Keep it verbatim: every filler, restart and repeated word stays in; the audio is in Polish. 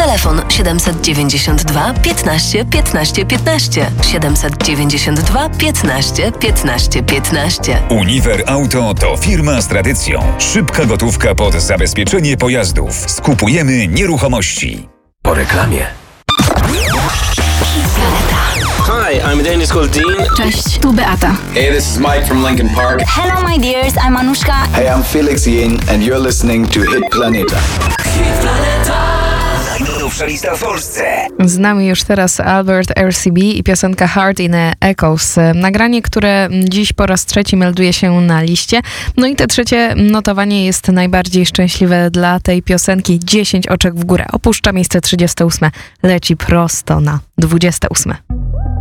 Telefon siedemset dziewięćdziesiąt dwa piętnaście piętnaście piętnaście. siedemset dziewięćdziesiąt dwa piętnaście piętnaście piętnaście. Uniwer Auto to firma z tradycją. Szybka gotówka pod zabezpieczenie pojazdów. Skupujemy nieruchomości. Po reklamie. Hi, I'm Dennis Goldin. Cześć, tu Beata. Hey, this is Mike from Linkin Park. Hello my dears, I'm Anushka. Hey, I'm Felix Yin and you're listening to Hit Planeta. Najnowsza lista w Polsce. Z nami już teraz Albert R C B i piosenka Heart in Echoes. Nagranie, które dziś po raz trzeci melduje się na liście. No i te trzecie notowanie jest najbardziej szczęśliwe dla tej piosenki. dziesięć oczek w górę. Opuszcza miejsce trzydzieste ósme. Leci prosto na dwudzieste ósme.